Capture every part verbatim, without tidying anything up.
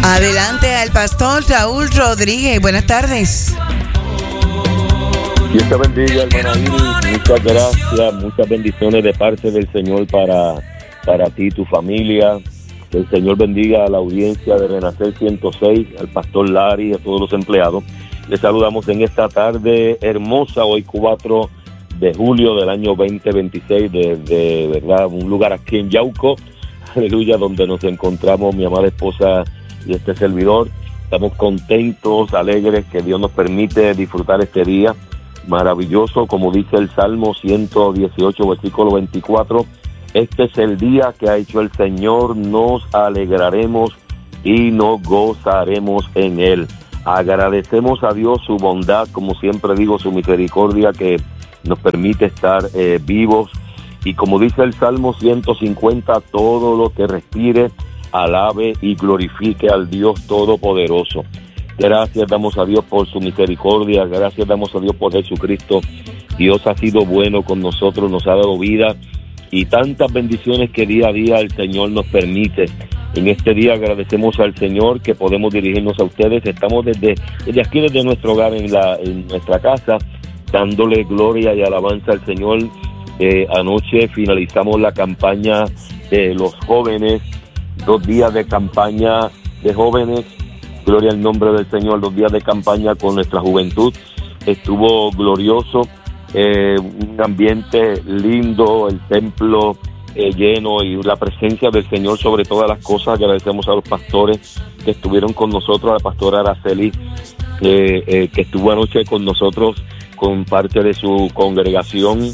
Adelante al pastor Raúl Rodríguez. Buenas tardes. Dios te bendiga, hermana Iris. Muchas gracias, muchas bendiciones de parte del Señor para, para ti y tu familia. Que el Señor bendiga a la audiencia de Renacer ciento seis, al pastor Larry y a todos los empleados. Les saludamos en esta tarde hermosa, hoy cuatro de julio del año veinte veintiséis, de, de verdad, un lugar aquí en Yauco, aleluya, donde nos encontramos mi amada esposa y este servidor. Estamos contentos, alegres, que Dios nos permite disfrutar este día maravilloso, como dice el Salmo ciento dieciocho, versículo veinticuatro. Este es el día que ha hecho el Señor, nos alegraremos y nos gozaremos en él. Agradecemos a Dios su bondad, como siempre digo, su misericordia que nos permite estar eh, vivos. Y como dice el Salmo ciento cincuenta, todo lo que respire, alabe y glorifique al Dios Todopoderoso. Gracias damos a Dios por su misericordia, gracias damos a Dios por Jesucristo. Dios ha sido bueno con nosotros, nos ha dado vida y tantas bendiciones que día a día el Señor nos permite. En este día agradecemos al Señor que podemos dirigirnos a ustedes. Estamos desde, desde aquí, desde nuestro hogar, en, la, en nuestra casa, dándole gloria y alabanza al Señor. Eh, anoche finalizamos la campaña de los jóvenes, dos días de campaña de jóvenes. Gloria al nombre del Señor, dos días de campaña con nuestra juventud. Estuvo glorioso, eh, un ambiente lindo, el templo eh, lleno y la presencia del Señor sobre todas las cosas. Agradecemos a los pastores que estuvieron con nosotros, a la pastora Araceli, eh, eh, que estuvo anoche con nosotros con parte de su congregación.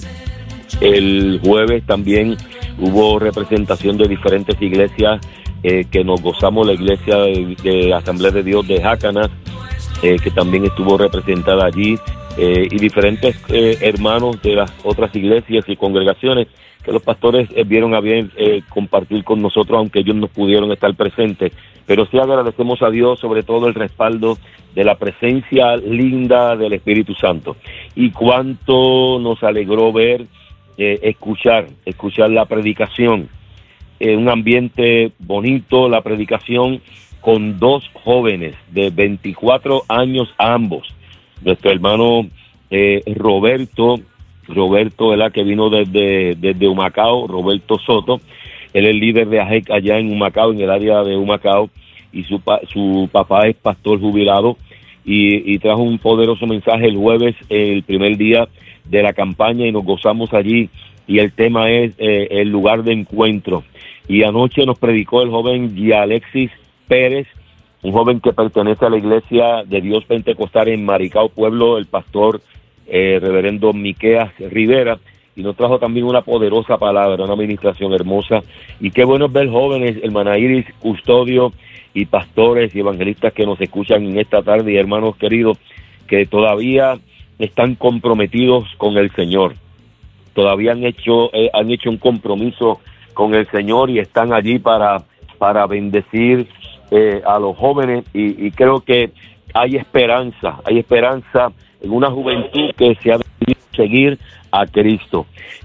El jueves también hubo representación de diferentes iglesias eh, que nos gozamos, la iglesia de, de Asamblea de Dios de Jácanas, eh, que también estuvo representada allí, eh, y diferentes eh, hermanos de las otras iglesias y congregaciones que los pastores eh, vieron a bien eh, compartir con nosotros, aunque ellos no pudieron estar presentes. Pero sí agradecemos a Dios sobre todo el respaldo de la presencia linda del Espíritu Santo. Y cuánto nos alegró ver, eh, escuchar, escuchar la predicación. Eh, un ambiente bonito, la predicación con dos jóvenes de veinticuatro años ambos. Nuestro hermano eh, Roberto, Roberto, ¿verdad?, que vino desde, desde Humacao, Roberto Soto. Él es líder de A J E C allá en Humacao, en el área de Humacao, y su, pa, su papá es pastor jubilado, y, y trajo un poderoso mensaje el jueves, el primer día de la campaña, y nos gozamos allí, y el tema es eh, el lugar de encuentro. Y anoche nos predicó el joven Alexis Pérez, un joven que pertenece a la Iglesia de Dios Pentecostal en Maricao Pueblo, el pastor eh, reverendo Miqueas Rivera, y nos trajo también una poderosa palabra, una administración hermosa. Y qué bueno es ver jóvenes, hermana Iris, custodio y pastores y evangelistas que nos escuchan en esta tarde, y hermanos queridos que todavía están comprometidos con el Señor, todavía han hecho eh, han hecho un compromiso con el Señor y están allí para, para bendecir eh, a los jóvenes, y, y creo que hay esperanza, hay esperanza en una juventud que se ha decidido seguir a Cristo.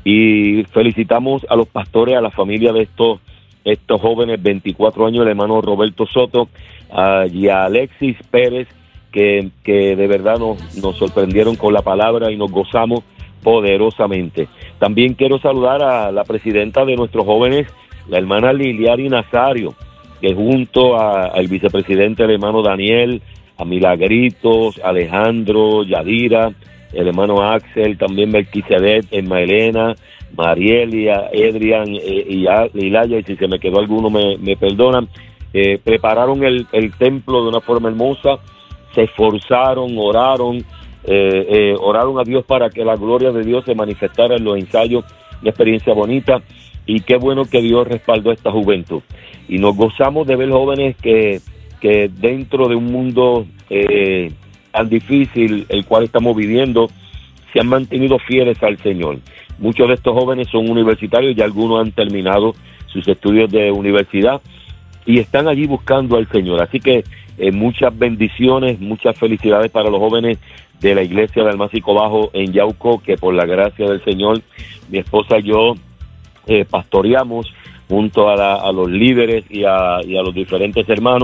Y felicitamos a los pastores, a la familia de estos estos jóvenes, veinticuatro años, el hermano Roberto Soto, uh, y a Alexis Pérez, que, que de verdad nos, nos sorprendieron con la palabra y nos gozamos poderosamente. También quiero saludar a la presidenta de nuestros jóvenes, la hermana Liliari Nazario, que junto a, al vicepresidente, el hermano Daniel, a Milagritos, Alejandro, Yadira, el hermano Axel, también Melquisedec, Emma Elena, Marielia, Edrian eh, y Lilaya, y si se me quedó alguno me, me perdonan, eh, prepararon el, el templo de una forma hermosa, se esforzaron, oraron, eh, eh, oraron a Dios para que la gloria de Dios se manifestara en los ensayos, una experiencia bonita, y qué bueno que Dios respaldó a esta juventud. Y nos gozamos de ver jóvenes que, que dentro de un mundo eh, tan difícil, el cual estamos viviendo, se han mantenido fieles al Señor. Muchos de estos jóvenes son universitarios y algunos han terminado sus estudios de universidad y están allí buscando al Señor. Así que eh, muchas bendiciones, muchas felicidades para los jóvenes de la iglesia de Almácigo Bajo en Yauco, que por la gracia del Señor, mi esposa y yo eh, pastoreamos junto a, la, a los líderes y a, y a los diferentes hermanos,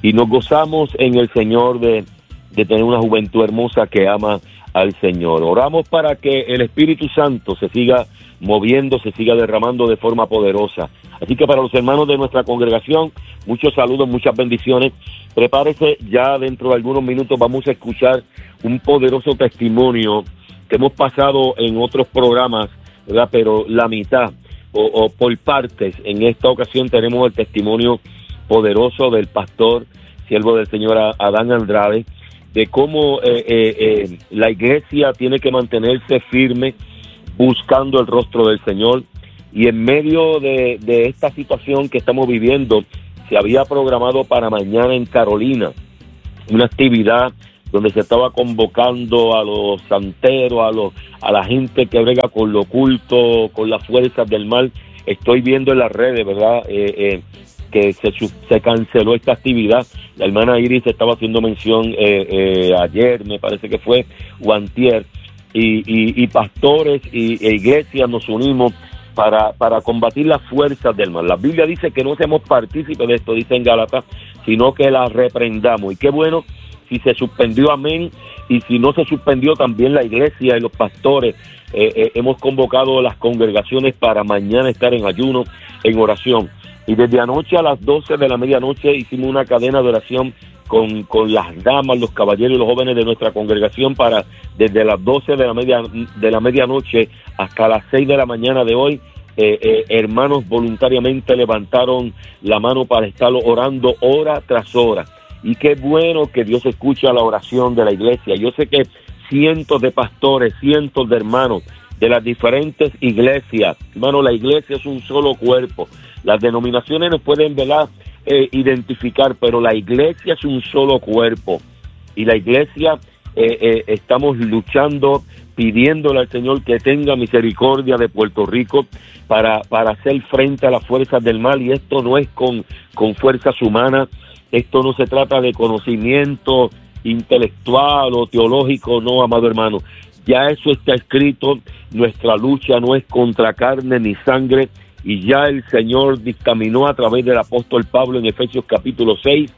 y nos gozamos en el Señor de, de tener una juventud hermosa que ama al Señor. Oramos para que el Espíritu Santo se siga moviendo, se siga derramando de forma poderosa. Así que para los hermanos de nuestra congregación, muchos saludos, muchas bendiciones. Prepárese, ya dentro de algunos minutos vamos a escuchar un poderoso testimonio que hemos pasado en otros programas, ¿verdad? Pero la mitad o, o por partes. En esta ocasión tenemos el testimonio poderoso del pastor, siervo del Señor Adán Andrade, de cómo eh, eh, eh, la iglesia tiene que mantenerse firme buscando el rostro del Señor. Y en medio de, de esta situación que estamos viviendo, se había programado para mañana en Carolina una actividad donde se estaba convocando a los santeros, a los a la gente que brega con lo oculto, con las fuerzas del mal. Estoy viendo en las redes, ¿verdad?, eh, eh, que se, se canceló esta actividad. La hermana Iris estaba haciendo mención eh, eh, ayer, me parece que fue, o antier, y, y, y pastores y, e iglesias nos unimos para, para combatir las fuerzas del mal. La Biblia dice que no seamos partícipes de esto, dice en Gálatas, sino que la reprendamos. Y qué bueno si se suspendió, amén, y si no se suspendió, también la iglesia y los pastores eh, eh, hemos convocado a las congregaciones para mañana estar en ayuno, en oración. Y desde anoche a las doce de la medianoche hicimos una cadena de oración con, con las damas, los caballeros y los jóvenes de nuestra congregación para desde las doce de la media de la medianoche hasta las seis de la mañana de hoy. Eh, eh, hermanos voluntariamente levantaron la mano para estar orando hora tras hora. Y qué bueno que Dios escucha la oración de la iglesia. Yo sé que cientos de pastores, cientos de hermanos de las diferentes iglesias, hermano, la iglesia es un solo cuerpo. Las denominaciones nos pueden, ¿verdad?, eh, identificar, pero la iglesia es un solo cuerpo. Y la iglesia eh, eh, estamos luchando, pidiéndole al Señor que tenga misericordia de Puerto Rico para, para hacer frente a las fuerzas del mal. Y esto no es con, con fuerzas humanas, esto no se trata de conocimiento intelectual o teológico, no, amado hermano. Ya eso está escrito, nuestra lucha no es contra carne ni sangre, y ya el Señor dictaminó a través del apóstol Pablo en Efesios capítulo seis,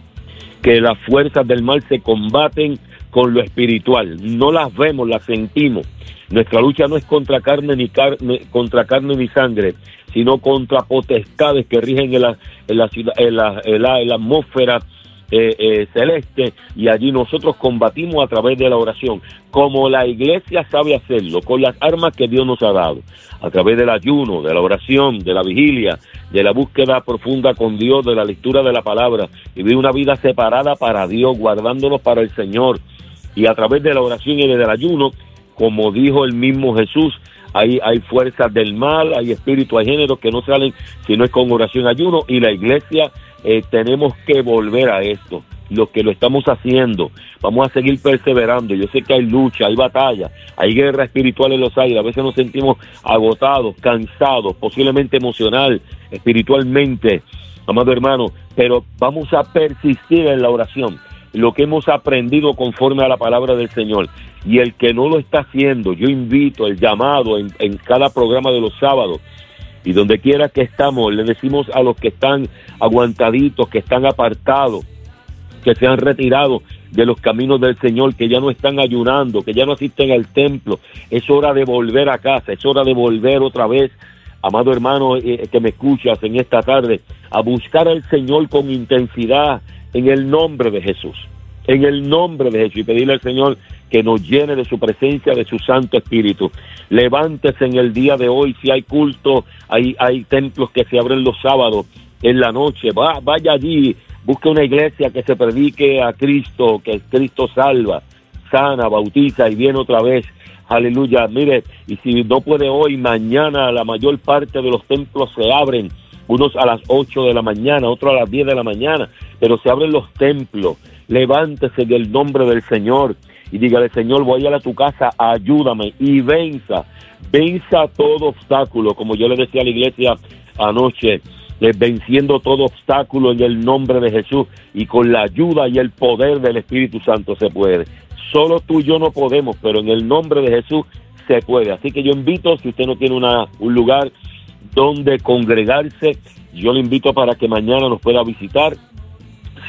que las fuerzas del mal se combaten con lo espiritual. No las vemos, las sentimos. Nuestra lucha no es contra carne ni carne, contra carne ni sangre, sino contra potestades que rigen en la, en la ciudad, en la, en la, en la atmósfera Eh, eh, celeste, y allí nosotros combatimos a través de la oración, como la iglesia sabe hacerlo, con las armas que Dios nos ha dado, a través del ayuno, de la oración, de la vigilia, de la búsqueda profunda con Dios, de la lectura de la palabra, vivir una vida separada para Dios, guardándonos para el Señor, y a través de la oración y del ayuno, como dijo el mismo Jesús, hay, hay fuerzas del mal, hay espíritus, hay géneros que no salen si no es con oración y ayuno, y la iglesia Eh, tenemos que volver a esto. Los que lo estamos haciendo, vamos a seguir perseverando. Yo sé que hay lucha, hay batalla, hay guerra espiritual en los aires. A veces nos sentimos agotados, cansados, posiblemente emocional, espiritualmente, amado hermano, pero vamos a persistir en la oración, lo que hemos aprendido conforme a la palabra del Señor. Y el que no lo está haciendo, yo invito el llamado en, en cada programa de los sábados, y donde quiera que estamos, le decimos a los que están aguantaditos, que están apartados, que se han retirado de los caminos del Señor, que ya no están ayunando, que ya no asisten al templo, es hora de volver a casa, es hora de volver otra vez, amado hermano eh, que me escuchas en esta tarde, a buscar al Señor con intensidad en el nombre de Jesús, en el nombre de Jesús, y pedirle al Señor que nos llene de su presencia, de su Santo Espíritu. Levántese en el día de hoy, si hay culto, hay, hay templos que se abren los sábados en la noche, va, vaya allí, busque una iglesia que se predique a Cristo, que Cristo salva, sana, bautiza y viene otra vez. Aleluya. Mire, y si no puede hoy, mañana la mayor parte de los templos se abren, unos a las ocho de la mañana, otros a las diez de la mañana, pero se abren los templos. Levántese en el nombre del Señor y dígale: Señor, voy a ir a tu casa, ayúdame, y venza, venza todo obstáculo, como yo le decía a la iglesia anoche, eh, venciendo todo obstáculo en el nombre de Jesús, y con la ayuda y el poder del Espíritu Santo se puede. Solo tú y yo no podemos, pero en el nombre de Jesús se puede. Así que yo invito, si usted no tiene una, un lugar donde congregarse, yo le invito para que mañana nos pueda visitar.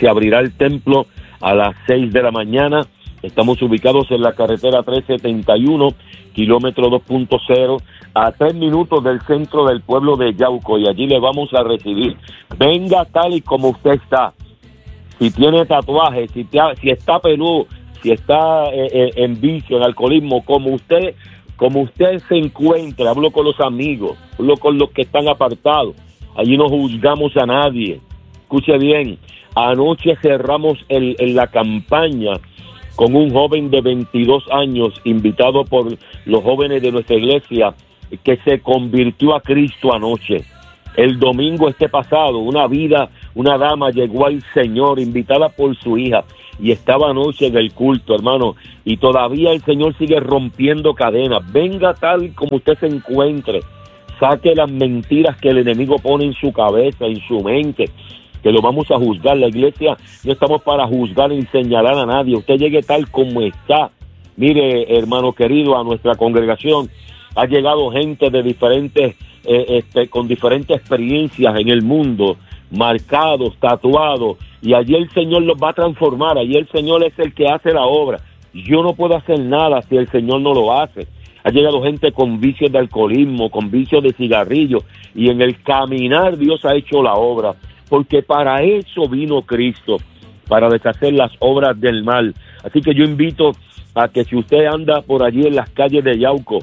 se abrirá el templo a las seis de la mañana. Estamos ubicados en la carretera trescientos setenta y uno, kilómetro dos punto cero, a tres minutos del centro del pueblo de Yauco, y allí le vamos a recibir. Venga tal y como usted está. Si tiene tatuajes, si, te, si está peludo, si está eh, eh, en vicio, en alcoholismo, como usted, como usted se encuentre, hablo con los amigos, hablo con los que están apartados. Allí no juzgamos a nadie. Escuche bien, anoche cerramos el, en la campaña con un joven de veintidós años, invitado por los jóvenes de nuestra iglesia, que se convirtió a Cristo anoche. El domingo este pasado, una vida, una dama llegó al Señor, invitada por su hija, y estaba anoche en el culto, hermano, y todavía el Señor sigue rompiendo cadenas. Venga tal como usted se encuentre, saque las mentiras que el enemigo pone en su cabeza, en su mente, que lo vamos a juzgar. La iglesia no estamos para juzgar ni señalar a nadie. Usted llegue tal como está. Mire, hermano querido, a nuestra congregación ha llegado gente de diferentes, eh, este, con diferentes experiencias en el mundo, marcados, tatuados, y allí el Señor los va a transformar. Allí el Señor es el que hace la obra. Yo no puedo hacer nada si el Señor no lo hace. Ha llegado gente con vicios de alcoholismo, con vicios de cigarrillo, y en el caminar Dios ha hecho la obra, porque para eso vino Cristo, para deshacer las obras del mal. Así que yo invito a que si usted anda por allí en las calles de Yauco,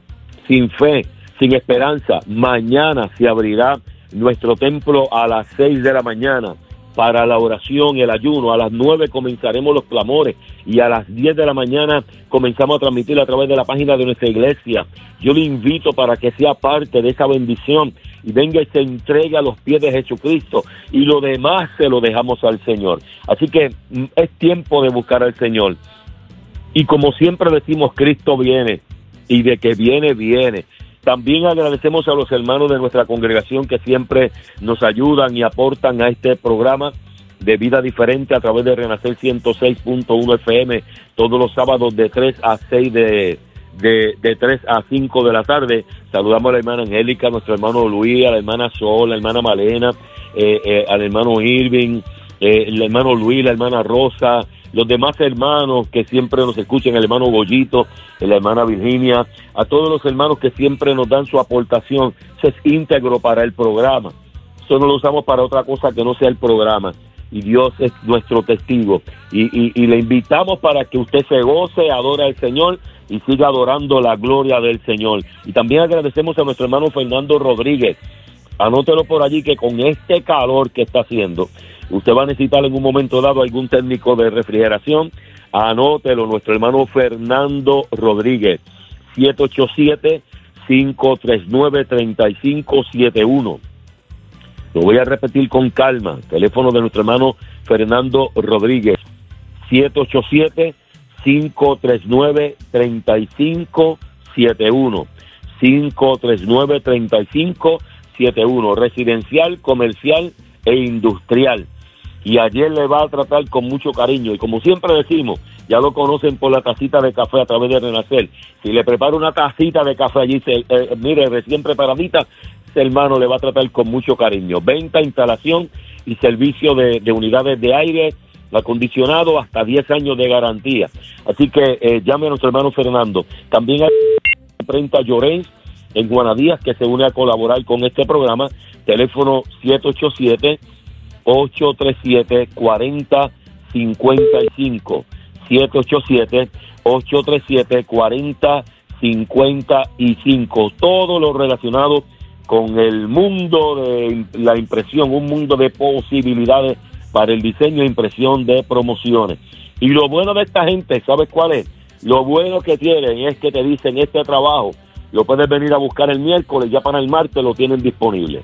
sin fe, sin esperanza, mañana se abrirá nuestro templo a las seis de la mañana para la oración y el ayuno. A las nueve comenzaremos los clamores, y a las diez de la mañana comenzamos a transmitir a través de la página de nuestra iglesia. Yo le invito para que sea parte de esa bendición y venga y se entregue a los pies de Jesucristo, y lo demás se lo dejamos al Señor. Así que es tiempo de buscar al Señor, y como siempre decimos, Cristo viene, y de que viene, viene. También agradecemos a los hermanos de nuestra congregación que siempre nos ayudan y aportan a este programa de Vida Diferente a través de Renacer ciento seis punto uno F M, todos los sábados de tres a seis, de, de, de tres a cinco de la tarde. Saludamos a la hermana Angélica, a nuestro hermano Luis, a la hermana Sol, a la hermana Malena, eh, eh, al hermano Irving, eh, el hermano Luis, la hermana Rosa, los demás hermanos que siempre nos escuchan, el hermano Goyito, la hermana Virginia, a todos los hermanos que siempre nos dan su aportación. Eso es íntegro para el programa. Eso no lo usamos para otra cosa que no sea el programa. Y Dios es nuestro testigo. Y, y, y le invitamos para que usted se goce, adore al Señor y siga adorando la gloria del Señor. Y también agradecemos a nuestro hermano Fernando Rodríguez. Anótelo por allí, que con este calor que está haciendo, usted va a necesitar en un momento dado algún técnico de refrigeración. Anótelo, nuestro hermano Fernando Rodríguez, siete ocho siete, cinco tres nueve, tres cinco siete uno. Lo voy a repetir con calma. Teléfono de nuestro hermano Fernando Rodríguez, siete ocho siete, cinco tres nueve, tres cinco siete uno. cinco tres nueve, tres cinco siete uno. Residencial, comercial e industrial. Y ayer le va a tratar con mucho cariño, y como siempre decimos, ya lo conocen por la tacita de café a través de Renacer. Si le prepara una tacita de café allí, se, eh, mire, recién preparadita, ese hermano le va a tratar con mucho cariño. Venta, instalación y servicio de, de unidades de aire acondicionado, hasta diez años de garantía. Así que eh, llame a nuestro hermano Fernando. También hay imprenta Llorens en Juana Díaz, que se une a colaborar con este programa. Teléfono siete ocho siete, ocho tres siete, cuatro cero cinco cinco. siete ocho siete, ocho tres siete, cuatro cero cinco cinco. Todo lo relacionado con el mundo de la impresión, un mundo de posibilidades para el diseño e impresión de promociones. Y lo bueno de esta gente, ¿sabes cuál es? Lo bueno que tienen es que te dicen: este trabajo lo puedes venir a buscar el miércoles, ya para el martes lo tienen disponible.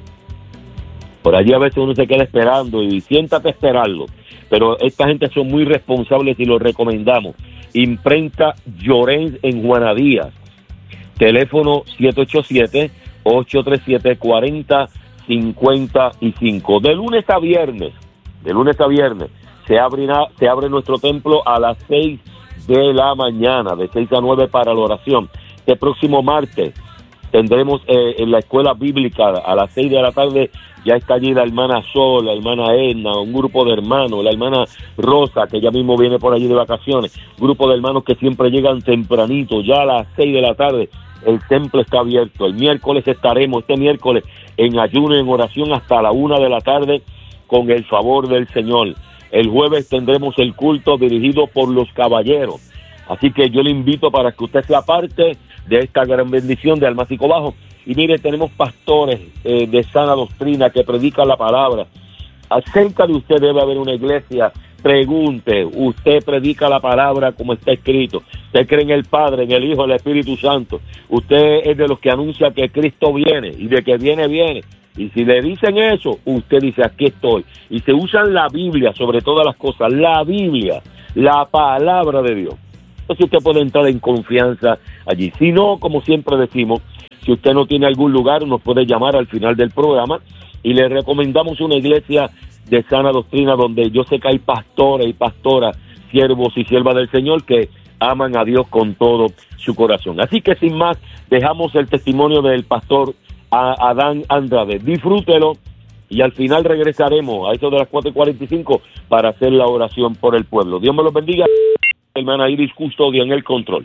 Por allí a veces uno se queda esperando, y siéntate a esperarlo. Pero esta gente son muy responsables y lo recomendamos. Imprenta Llorens en Juana Díaz. Teléfono siete ocho siete, ocho tres siete, cuatro cero cinco cinco. De lunes a viernes, de lunes a viernes, se abrirá, se abre nuestro templo a las seis de la mañana, de seis a nueve para la oración. Este próximo martes tendremos eh, en la escuela bíblica a las seis de la tarde. Ya está allí la hermana Sol, la hermana Edna, un grupo de hermanos, la hermana Rosa, que ya mismo viene por allí de vacaciones, grupo de hermanos que siempre llegan tempranito, ya a las seis de la tarde. El templo está abierto. El miércoles estaremos, este miércoles, en ayuno y en oración hasta la una de la tarde, con el favor del Señor. El jueves tendremos el culto dirigido por los caballeros. Así que yo le invito para que usted sea parte de esta gran bendición de Almácigo Bajo. Y mire, tenemos pastores eh, de sana doctrina que predican la palabra. Acerca de usted debe haber una iglesia. Pregunte, usted predica la palabra como está escrito. Usted cree en el Padre, en el Hijo, en el Espíritu Santo. Usted es de los que anuncia que Cristo viene, y de que viene, viene. Y si le dicen eso, usted dice, aquí estoy. Y se usa la Biblia sobre todas las cosas, la Biblia, la palabra de Dios. Entonces usted puede entrar en confianza allí. Si no, como siempre decimos, si usted no tiene algún lugar, nos puede llamar al final del programa y le recomendamos una iglesia de sana doctrina donde yo sé que hay pastores y pastoras, siervos y siervas del Señor que aman a Dios con todo su corazón. Así que sin más, dejamos el testimonio del pastor Adán Andrade. Disfrútelo y al final regresaremos a eso de las cuatro y cuarenta y cinco para hacer la oración por el pueblo. Dios me los bendiga. Hermana Iris Custodia en el control.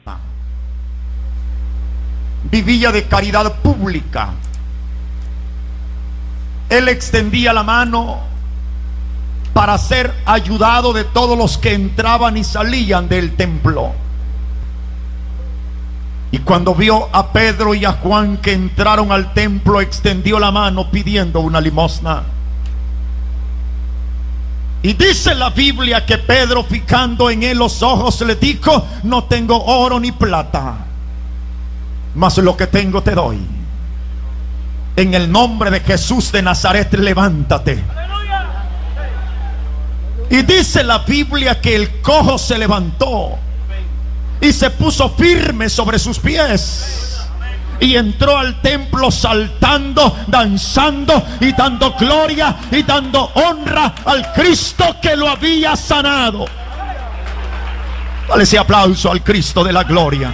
Vivía de caridad pública. Él extendía la mano para ser ayudado de todos los que entraban y salían del templo. Y cuando vio a Pedro y a Juan que entraron al templo, extendió la mano pidiendo una limosna. Y dice la Biblia que Pedro, fijando en él los ojos, le dijo: no tengo oro ni plata, mas lo que tengo te doy. En el nombre de Jesús de Nazaret, levántate. Y dice la Biblia que el cojo se levantó y se puso firme sobre sus pies. Y entró al templo saltando, danzando y dando gloria y dando honra al Cristo que lo había sanado. Dale ese aplauso al Cristo de la gloria.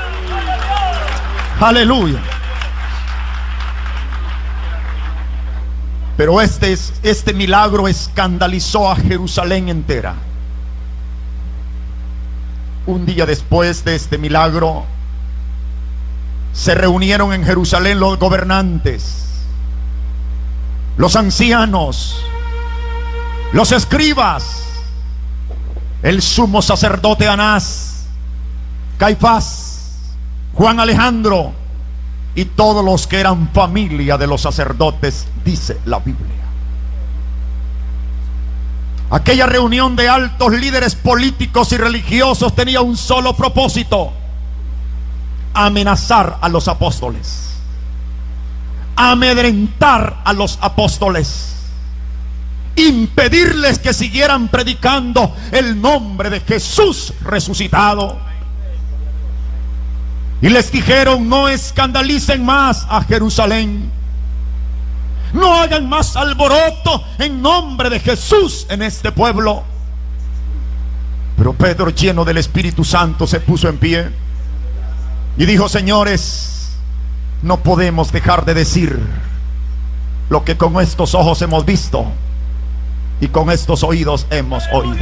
Aleluya. Pero este, este milagro escandalizó a Jerusalén entera. Un día después de este milagro, se reunieron en Jerusalén los gobernantes, los ancianos, los escribas, el sumo sacerdote Anás, Caifás, Juan Alejandro y todos los que eran familia de los sacerdotes, dice la Biblia. Aquella reunión de altos líderes políticos y religiosos tenía un solo propósito: amenazar a los apóstoles, amedrentar a los apóstoles, impedirles que siguieran predicando el nombre de Jesús resucitado. Y les dijeron: no escandalicen más a Jerusalén, no hagan más alboroto en nombre de Jesús en este pueblo. Pero Pedro, lleno del Espíritu Santo, se puso en pie y dijo: señores, no podemos dejar de decir lo que con estos ojos hemos visto y con estos oídos hemos oído.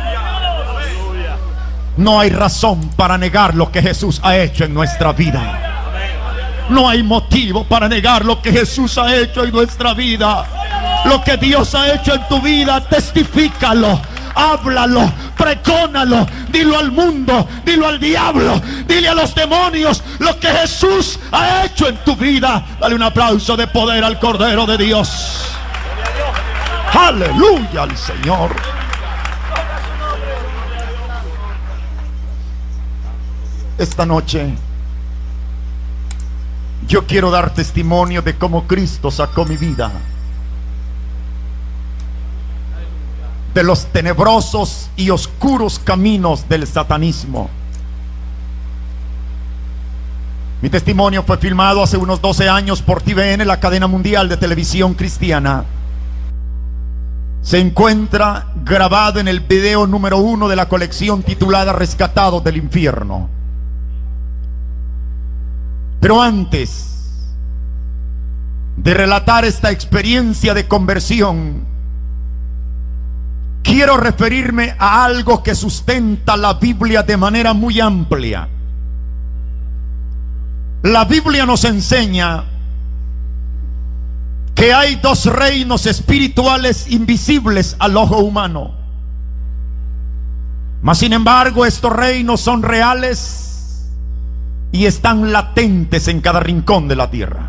No hay razón para negar lo que Jesús ha hecho en nuestra vida. No hay motivo para negar lo que Jesús ha hecho en nuestra vida. Lo que Dios ha hecho en tu vida, testifícalo, háblalo, precónalo, dilo al mundo, dilo al diablo, dile a los demonios lo que Jesús ha hecho en tu vida. Dale un aplauso de poder al Cordero de Dios. Aleluya al Señor. Esta noche yo quiero dar testimonio de cómo Cristo sacó mi vida de los tenebrosos y oscuros caminos del satanismo. Mi testimonio fue filmado hace unos doce años por T V N, la cadena mundial de televisión cristiana. Se encuentra grabado en el video número uno de la colección titulada Rescatados del Infierno. Pero antes de relatar esta experiencia de conversión, quiero referirme a algo que sustenta la Biblia de manera muy amplia. La Biblia nos enseña que hay dos reinos espirituales invisibles al ojo humano. Mas sin embargo, estos reinos son reales y están latentes en cada rincón de la tierra.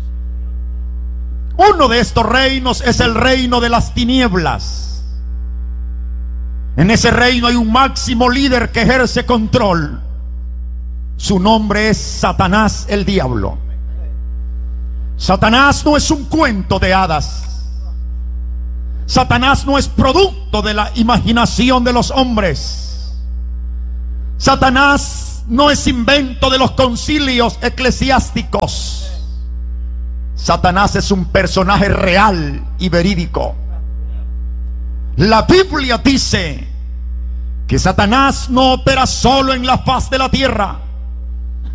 Uno de estos reinos es el reino de las tinieblas. En ese reino hay un máximo líder que ejerce control. Su nombre es Satanás, el diablo. Satanás no es un cuento de hadas. Satanás no es producto de la imaginación de los hombres. Satanás no es invento de los concilios eclesiásticos. Satanás es un personaje real y verídico. La Biblia dice que Satanás no opera solo en la faz de la tierra.